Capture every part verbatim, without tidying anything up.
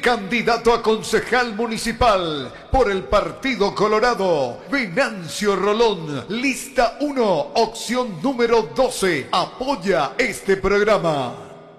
candidato a concejal municipal por el Partido Colorado, Venancio Rolón, lista uno, opción número doce, apoya este programa.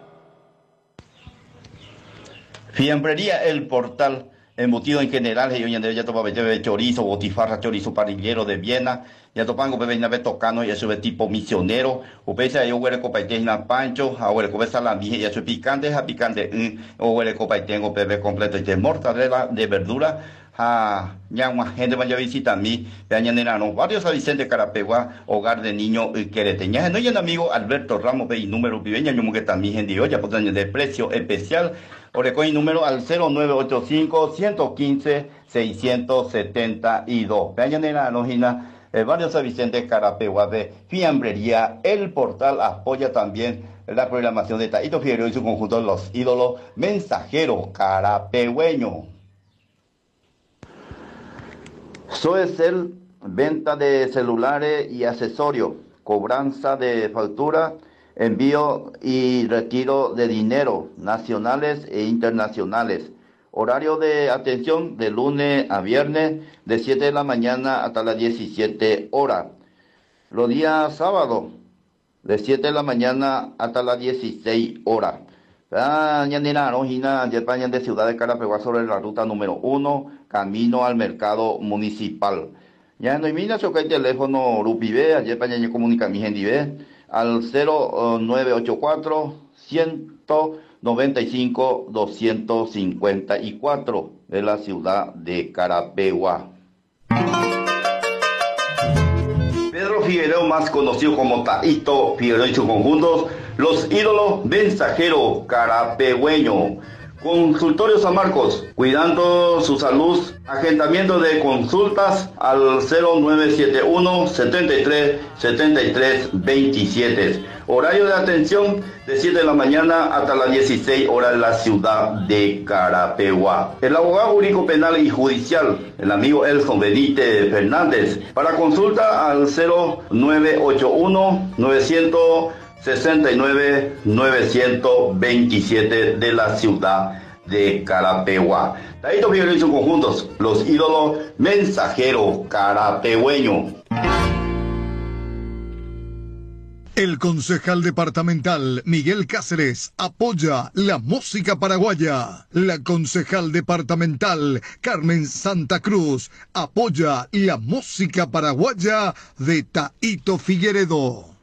Fiambrería El Portal, embutido en general, ya topa chorizo, botifarra, chorizo parrillero de Viena, ya topango bebé nave tocano, ya sube tipo misionero, upesa yo huele copaite na pancho, a huele copa salami, ya sube picante, a picante, o huele copaitengo bebé completo de mortadela de verdura, a ñama gente vaya a visitar a mí, no varios a Vicente Carapegua, hogar de niño quereteña, no y el amigo Alberto Ramos, ve y número viveña, yo que también gente ya pues de precio especial. Orecoin número al cero nueve ocho cinco, uno uno cinco, seis siete dos. Peñanera Nojina, el barrio San Vicente Carapegua de Fiambrería El Portal apoya también la programación de Taito Figueroa y su conjunto Los Ídolos Mensajero Carapegüeño. Soecel, venta de celulares y accesorios, cobranza de factura, envío y retiro de dinero nacionales e internacionales. Horario de atención de lunes a viernes de siete de la mañana hasta las diecisiete horas. Los días sábados de siete de la mañana hasta las dieciséis horas. Ñandina Rojina, España de Ciudad de Carapegua sobre la ruta número uno, camino al mercado municipal. Ya no hay mina choca el teléfono Rupibe, allí España ya comunica mi gente al cero nueve ocho cuatro, uno nueve cinco, dos cinco cuatro de la ciudad de Carapegua. Pedro Figueroa, más conocido como Taito Figueroa y sus conjuntos, Los Ídolos Mensajero Carapegüeño. Consultorio San Marcos, cuidando su salud, agendamiento de consultas al cero nueve siete uno, setenta y tres, setenta y tres, veintisiete. Horario de atención de siete de la mañana hasta las dieciséis horas en la ciudad de Carapegua. El abogado jurídico penal y judicial, el amigo Elson Benítez Fernández, para consulta al cero nueve ocho uno, novecientos sesenta y nueve, novecientos veintisiete de la ciudad de Carapegua. Taito Figueroa y sus conjuntos, Los Ídolos Mensajero Carapegüeño. El concejal departamental Miguel Cáceres apoya la música paraguaya. La concejal departamental Carmen Santa Cruz apoya la música paraguaya de Taito Figueredo.